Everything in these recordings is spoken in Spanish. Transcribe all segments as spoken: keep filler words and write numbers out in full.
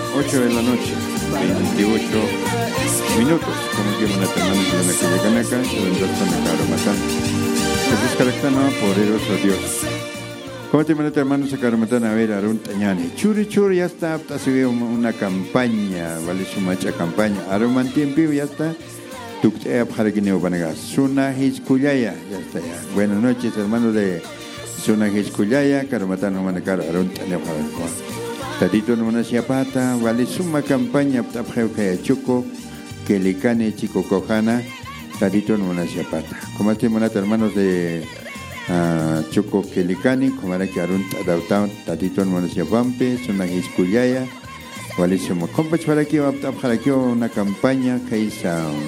ocho de la noche, veintiocho minutos. Como que una hermanos de la calle Canaca, se vendrá con el caro matán. Jesús Caractano, poderoso Dios. ¿Cómo te mandan hermanos a Caramatán a ver a Arun Tañani? Churi churi ya está, ha subido una campaña, vale su macha campaña. Aruman tiempo ya está. Tuktea para que no panagas. Suna Hichkulaya, ya está ya. Buenas noches hermanos de Suna Hichkulaya, Caramatán no manacaro Arun Tañani para el cual. Tatito no manasiapata, vale suma campaña, tapjeo kaya chuco, que le cane chico cojana, tatito no manasiapata. ¿Cómo te mandan hermanos de Uh, Choco Kelikani, como era que Arun Tadautao, Tatito Monasia Pampe, Suna Hiskuyaya, Walisimo Compach para que para que una campaña que hizo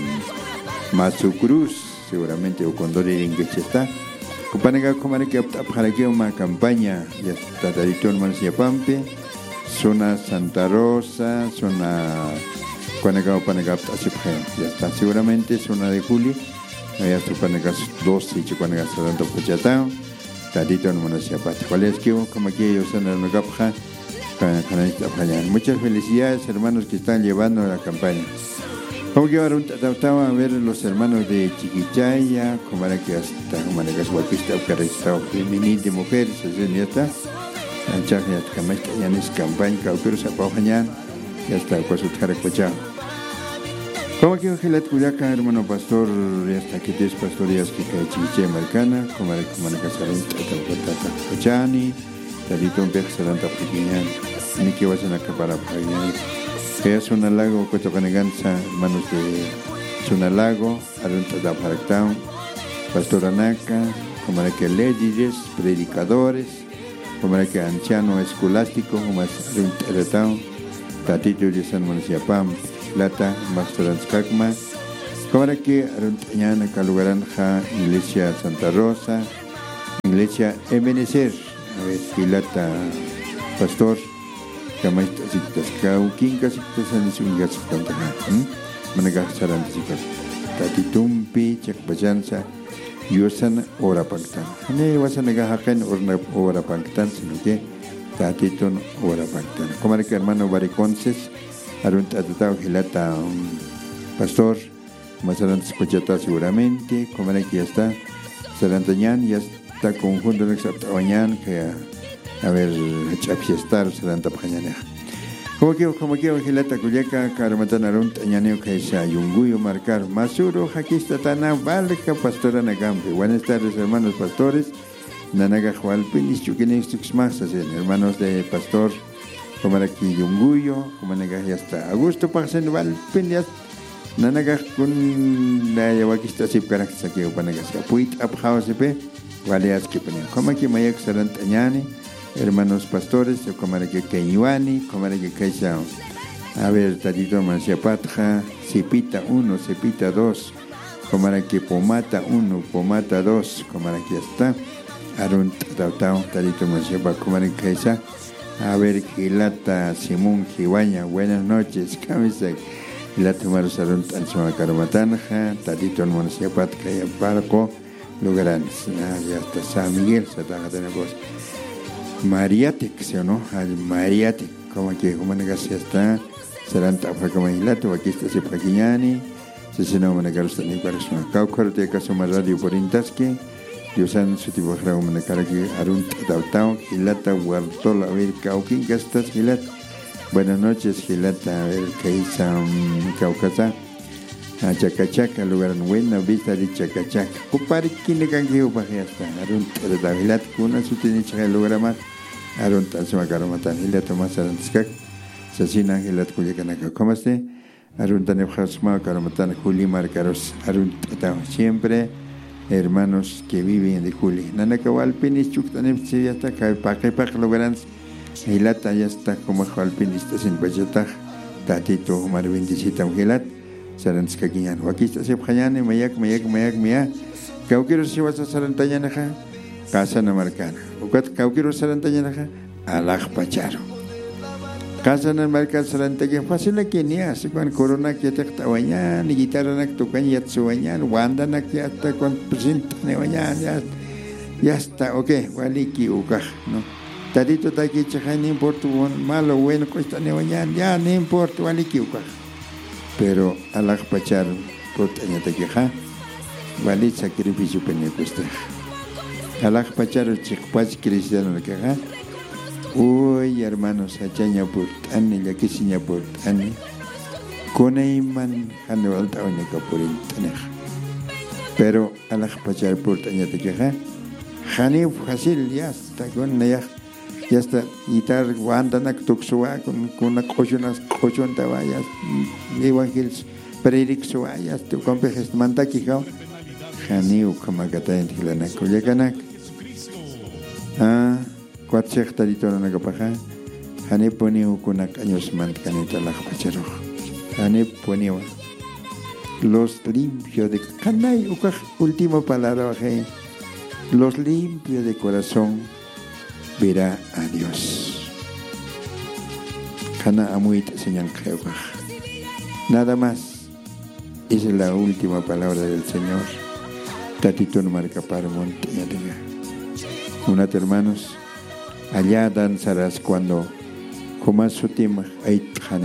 um, Masu Cruz, seguramente o Condori Inguecheta, Kupanaga como era que para que una campaña, ya Tatito Monasia Pampe, Suna Santa Rosa, Suna Cuanaga Panaga Asiphe, ya está, seguramente Suna de Juli. Ya está para negar dos y cuando gasta tanto pochatao, tatito no monasiapata. ¿Cuál es que como aquí ellos en el megapja canalista pañan? Muchas felicidades hermanos que están llevando la campaña. Vamos a llevar un tatao a ver los hermanos de Chiquichaya, como era que hasta como era que su guapista o carrista femenil de mujeres, así ya está. Ancha ya camasta ya no es campaña, pero se apañan ya está con su caracochao. Como que Angelat Cuyaca, hermano pastor, hasta que tienes pastorías que cae chiche marcana, como era como la casa de Tata Pachani, Talito un pex seranta pequeña, ni que vas a acabar a pagar. Que es un lago, cuesta paneganza, hermanos de Sunalago, Arunta da Paractao, Pastor Anaca, como era que leyes, predicadores, como era que anciano escolástico, como es Arunta Tatito de San Municiapam. Lata, Mastoranskakma, como era que Aruntañana, Calugaranja, Iglesia Santa Rosa, Iglesia Ebenezer, a ver, Pilata, Pastor, Camaita, Sictas, Cauquinca, Sictas, Anisungas, Cantaja, Managas, Saranticas, Tatitumpi, Chacpachanza, Yusan, Ora Pactan. No vas a negar a Ora Pactan, sino que Tatitun, Ora Pactan. Como era que hermano Bariconces, Arunta Tatao Gilata, um, pastor, más adelante escuchata seguramente, como era que ya está, Sarantañán, ya está conjunto de Exaptabañán, que a, a ver, Chapiestar, Saranta Pañaneja. Como que, como que Gilata Cuyaca, Caramatan Arunta, Ñaneo, que sea Yunguyo, marcar, Masuro, Jaquista Tana, Valca, Pastora Nagampe. Buenas tardes, hermanos pastores, Nanaga Jualpinis, Chuquinex Tuxmasas, hermanos de pastor. Como era aquí Yunguyo, como nega ya está. Augusto Paxen Valpinias, Nanaga con la Yawakista Sip Caraxa que Upanagas, Puit Up House P, Valeas que ponían. Como aquí Mayak Sarantañani, hermanos pastores, como era que Kenyuani, como era que Kaisa, a ver, Tatito Mansiapatja, Cipita uno, Cipita dos, como era que Pomata uno, Pomata dos, como era que está. Arun Tatao, Tatito Mansiapa, como era que Kaisa. A ver, Gilata Simón Jibaña, buenas noches, camisa. Gilata Marusalun Tanzoma Caramatanja, Tatito Monsiapat, Caya Barco, Lugarán, ya está San Miguel, Sataja tenemos Mariatic, ¿sí o no? Al Mariatic, como que como negas ya está, serán Tafa como Gilata, aquí está Sepaquiñani, se se no manegar ni para su Caucar de Casoma Radio por Intasque. Diosan su tipo de una cara que Arun Tautao, Gilata, Guartola, a ver, Cauquín, gastas, Gilata. Buenas noches, Gilata, a ver, Caisa, Caucasa, a Chacachaca, lugar en buena vista de Chacachaca. Cupari, ¿quién le canjeó para que hasta Arun Tautao, Gilata, una su tiene chaca el lugar más, Arun Tautao, Caramatan, Gilata, más Arantzcac, Sasina, Gilata, Cuyacanaca, ¿cómo esté? Arun Tanefjasma, Caramatan, Juli, Marcaros, Arun Tautao, siempre. Hermanos que viven de Juli. Nanacawalpinis, Chuktanem, si ya está, Paquepac, Logarans, Gilata ya está como Jualpinis, en Pachataj, Tatito, Marvindicita, Gilat, Saranskaquiñan, Huaquista, Sepjayane, Mayak, Mayak, Mayak, Mia, Cauquero, si vas a Sarantayanaja, Casa Namarcana, Ucat, Cauquero, Sarantayanaja, Alaj Pacharo. Casa Namarcana, Sarantayanaja, fácil aquí ni hace con Corona que te tawañan, y guitarra nak tocan yatsuañan, Wanda nak ya está con presenta newañan, ya ya está, ok, waliki ukaj, ¿no? Tarito taki chaja no importa malo bueno cuesta neoñan ya no importa vale kiuka. Pero alaj pachar pot añata queja vale sacrificio pene cuesta. Alaj pachar chikpach cristiano la queja. Uy hermanos achaña put ane ya kisiña put ane. Konaiman ane walta oña kapurin tanej. Pero alaj pachar put añata queja. Hanif hasil ya está con naya. Ya está, y tal, guandanak tuxua, con una cochonas, cochonta vayas, evangelis, predixua, ya te compejes, mantaquijao, janiu, kamagata en Hilanaco, yaganak. Ah, cuatro tarito na nagapaja, hane poniu kunak años mantanita la pachero, hane poniu. Los limpios de canay, ukaj, última palabra, los limpios de corazón. Verá a Dios. Kana amuit señal Jehová. Nada más. Esa es la última palabra del Señor. Tatito no marca para monte. Una hermanos, allá danzarás cuando comas su tema ait jane.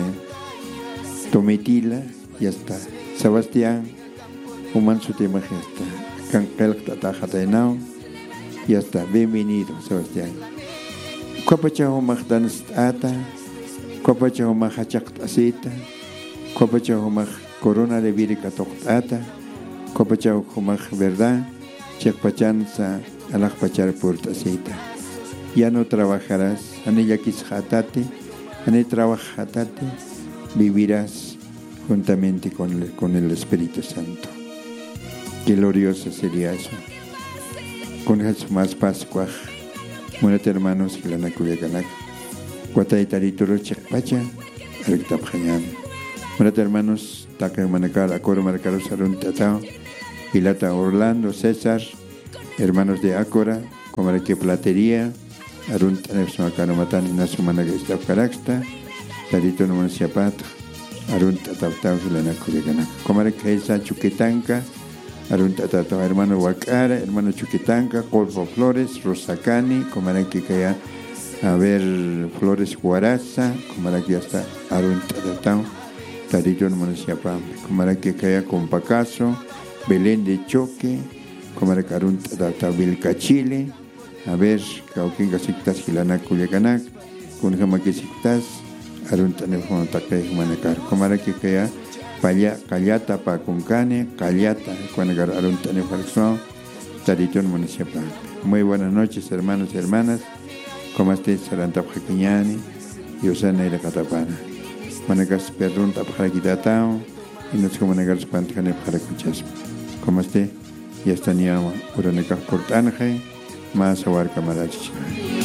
Tometila ya está. Sebastián, coman su tema gesta. Cankel tatajata enao. Ya está. Bienvenido, Sebastián. Kwapachaho magdan ata, kwapachaho mahachak asita, kwapachaho mag corona de virica ata, kwapachaho mag verdad, chakpachan sa alakpachar por asita. Ya no trabajarás, anillakis hatate, ane trabajatate, vivirás juntamente con el, con el Espíritu Santo. Qué glorioso sería eso. Con Jesús más Pascua. Muérate hermanos, y la nacuyacanak. Cuatay taritoro chakpacha, arictapjañam. Muérate hermanos, taca manacar, acoro marcaro sarun tatao, Hilata Orlando, César, hermanos de Ácora, Comarque Platería, Arun Tanefsmacano Matan, Inasu Managesta Caraxta, Tarito Nomanciapat, Arun Tataptao, y la nacuyacanak. Comarque Esa Chuquetanca, Arun Tatata, hermano Huacara, hermano Chuquitanca, Colfo Flores, Rosacani, Comaraqui Kaya, a ver, Flores Guaraza, Comaraqui hasta Arun Tatata, Tarito no Manasiapam, Comaraqui Kaya Compacaso, Belén de Choque, Comaraqui Arun Tatata, Vilcachile, a ver, Cauquinga Sictas, Gilana Culiacanac, con Jamaqui Sictas, Arun Tanefon Takay Manacar, Comaraqui Kaya. Paya, Callata pa Cuncane, Callata, Cuanagar Aruntane Falsón, Taritón Municipal. Muy buenas noches, hermanos y hermanas. Como estés, Sarantapjaquiñani, y Osana y la Catapana. Managas Perrun Tapjaquitatao, y nos comanagar Spantane para escuchar. Como esté, y hasta Niama, Uranecas Cortanje, más Aguar Camarachi.